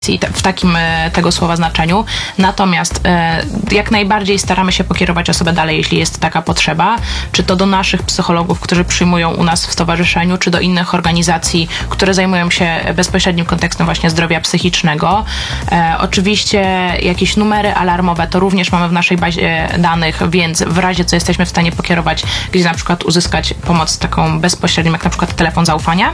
w takim tego słowa znaczeniu. Natomiast jak najbardziej staramy się pokierować osobę dalej, jeśli jest taka potrzeba, czy to do naszych psychologów, którzy przyjmują u nas w stowarzyszeniu, czy do innych organizacji, które zajmują się bezpośrednim kontekstem właśnie zdrowia psychicznego. Oczywiście jakieś numery alarmowe to również mamy w naszej bazie danych, więc w razie co jesteśmy w stanie pokierować, gdzie na przykład uzyskać pomoc taką bezpośrednią, jak na przykład telefon zaufania.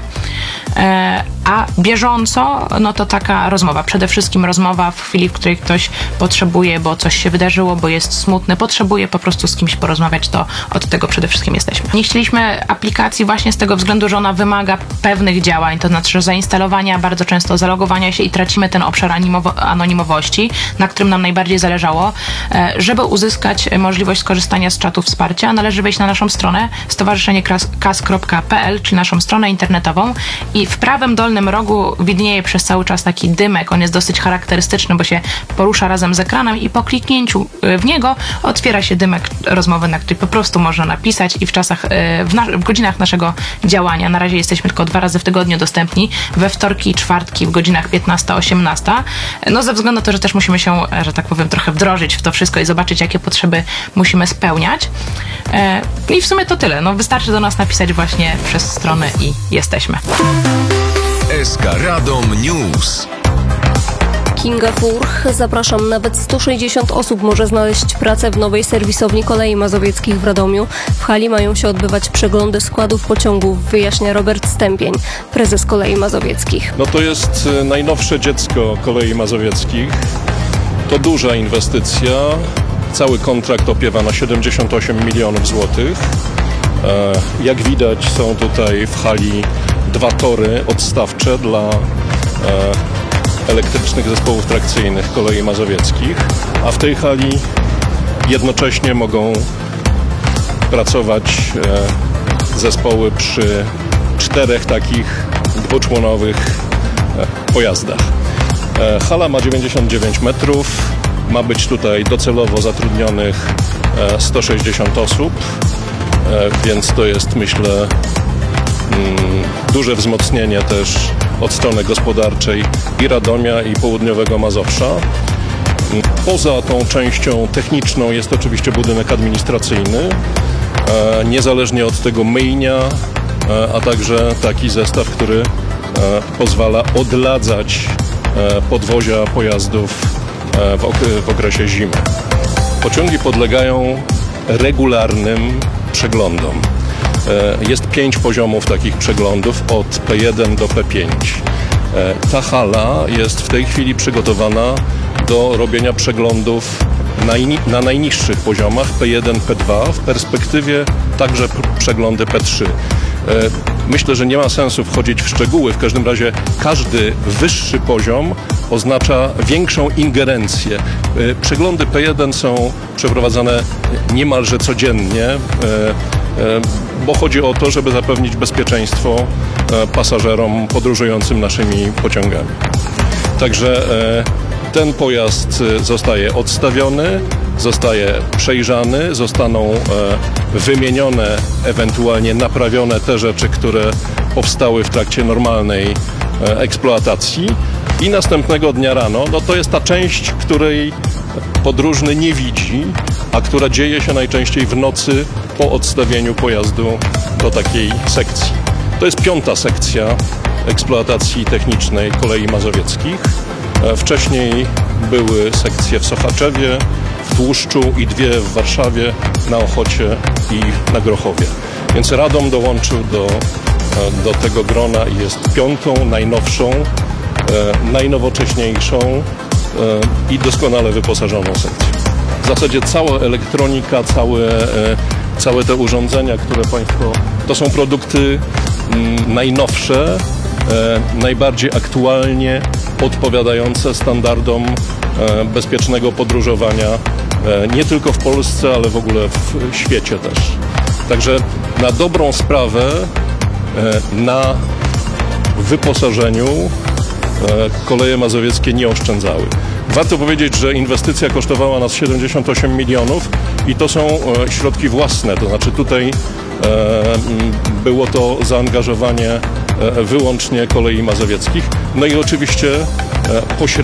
A bieżąco, no to taka rozmowa. Przede wszystkim rozmowa w chwili, w której ktoś potrzebuje, bo coś się wydarzyło, bo jest smutny, potrzebuje po prostu z kimś porozmawiać, to od tego przede wszystkim jesteśmy. Nie chcieliśmy aplikacji właśnie z tego względu, że ona wymaga pewnych działań, to znaczy, że zainstalowania, bardzo często zalogowania się i tracimy ten obszar anonimowości, na którym nam najbardziej zależało. Żeby uzyskać możliwość skorzystania z czatu wsparcia, należy wejść na naszą stronę stowarzyszeniekas.pl, czyli naszą stronę internetową, i w prawym dolnym rogu widnieje przez cały czas taki dymek. On jest dosyć charakterystyczny, bo się porusza razem z ekranem i po kliknięciu w niego otwiera się dymek rozmowy, na który po prostu można napisać i w czasach, w godzinach naszego działania, na razie jesteśmy tylko 2 razy w tygodniu dostępni, we wtorki i czwartki w godzinach 15-18. No ze względu na to, że też musimy się, że tak powiem, trochę wdrożyć w to wszystko i zobaczyć, jakie potrzeby musimy spełniać. I w sumie to tyle. No wystarczy do nas napisać właśnie przez stronę i jesteśmy. SK Radom News. Kinga Furch. Zapraszam, nawet 160 osób może znaleźć pracę w nowej serwisowni Kolei Mazowieckich w Radomiu. W hali mają się odbywać przeglądy składów pociągów, wyjaśnia Robert Stępień, prezes Kolei Mazowieckich. No to jest najnowsze dziecko Kolei Mazowieckich. To duża inwestycja. Cały kontrakt opiewa na 78 milionów złotych. Jak widać, są tutaj w hali 2 tory odstawcze dla elektrycznych zespołów trakcyjnych Kolei Mazowieckich, a w tej hali jednocześnie mogą pracować zespoły przy 4 takich dwuczłonowych pojazdach. Hala ma 99 metrów, ma być tutaj docelowo zatrudnionych 160 osób, więc to jest, myślę, duże wzmocnienie też od strony gospodarczej i Radomia, i południowego Mazowsza. Poza tą częścią techniczną jest oczywiście budynek administracyjny, niezależnie od tego myjnia, a także taki zestaw, który pozwala odladzać podwozia pojazdów w okresie zimy. Pociągi podlegają regularnym przeglądom. Jest 5 poziomów takich przeglądów od P1 do P5. Ta hala jest w tej chwili przygotowana do robienia przeglądów na najniższych poziomach P1, P2, w perspektywie także przeglądy P3. Myślę, że nie ma sensu wchodzić w szczegóły. W każdym razie każdy wyższy poziom oznacza większą ingerencję. Przeglądy P1 są przeprowadzane niemalże codziennie, bo chodzi o to, żeby zapewnić bezpieczeństwo pasażerom podróżującym naszymi pociągami. Także ten pojazd zostaje odstawiony, zostaje przejrzany, zostaną wymienione, ewentualnie naprawione te rzeczy, które powstały w trakcie normalnej eksploatacji, i następnego dnia rano, no to jest ta część, której podróżny nie widzi, a która dzieje się najczęściej w nocy po odstawieniu pojazdu do takiej sekcji. To jest 5. sekcja eksploatacji technicznej Kolei Mazowieckich. Wcześniej były sekcje w Sochaczewie, w Tłuszczu i 2 w Warszawie, na Ochocie i na Grochowie. Więc Radom dołączył do tego grona i jest 5., najnowszą, najnowocześniejszą i doskonale wyposażoną sekcją. W zasadzie cała elektronika, całe te urządzenia, które Państwo... To są produkty najnowsze, najbardziej aktualnie odpowiadające standardom bezpiecznego podróżowania nie tylko w Polsce, ale w ogóle w świecie też. Także na dobrą sprawę na wyposażeniu Koleje Mazowieckie nie oszczędzały. Warto powiedzieć, że inwestycja kosztowała nas 78 milionów i to są środki własne, to znaczy tutaj było to zaangażowanie wyłącznie Kolei Mazowieckich. No i oczywiście pośrednio